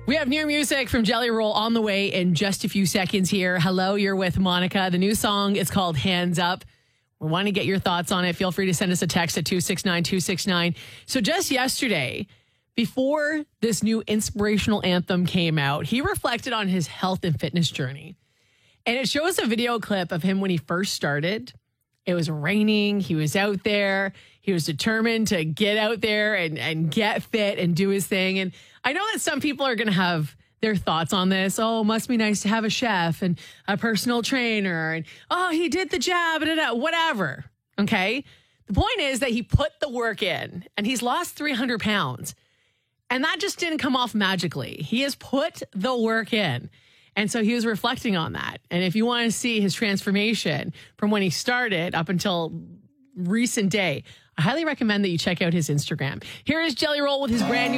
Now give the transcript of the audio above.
We have new music from Jelly Roll on the way in just a few seconds here. Hello, you're with Monica. The new song is called Hands Up. We want to get your thoughts on it. Feel free to send us a text at 269-269. So just yesterday, before this new inspirational anthem came out, he reflected on his health and fitness journey. And it shows a video clip of him when he first started. It was raining. He was out there. He was determined to get out there and get fit and do his thing. And I know that some people are going to have their thoughts on this. Oh, must be nice to have a chef and a personal trainer. And, oh, he did the jab, whatever. Okay. The point is that he put the work in and he's lost 300 pounds. And that just didn't come off magically. He has put the work in. And so he was reflecting on that. And if you want to see his transformation from when he started up until recent day, I highly recommend that you check out his Instagram. Here is Jelly Roll with his brand new